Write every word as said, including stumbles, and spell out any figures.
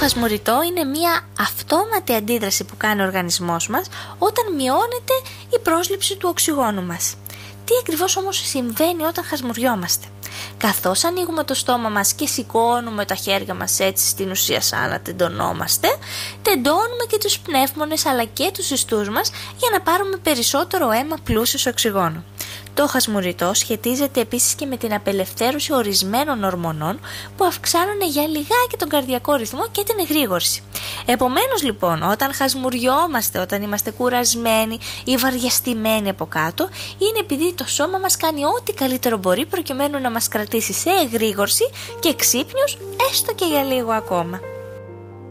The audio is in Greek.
χασμουριτό είναι μια αυτόματη αντίδραση που κάνει ο οργανισμός μας όταν μειώνεται η πρόσληψη του οξυγόνου μας. Τι ακριβώς όμως συμβαίνει όταν χασμουριόμαστε? Καθώς ανοίγουμε το στόμα μας και σηκώνουμε τα χέρια μας έτσι, στην ουσία σαν να τεντωνόμαστε, τεντώνουμε και τους πνεύμονες αλλά και τους ιστούς μας για να πάρουμε περισσότερο αίμα πλούσιο σε οξυγόνο. Το χασμουριτό σχετίζεται επίσης και με την απελευθέρωση ορισμένων ορμονών που αυξάνουν για λιγάκι τον καρδιακό ρυθμό και την εγρήγορση. Επομένως λοιπόν, όταν χασμουριόμαστε, όταν είμαστε κουρασμένοι ή βαριαστημένοι από κάτω, είναι επειδή το σώμα μας κάνει ό,τι καλύτερο μπορεί προκειμένου να μας κρατήσει σε εγρήγορση και ξύπνιους έστω και για λίγο ακόμα.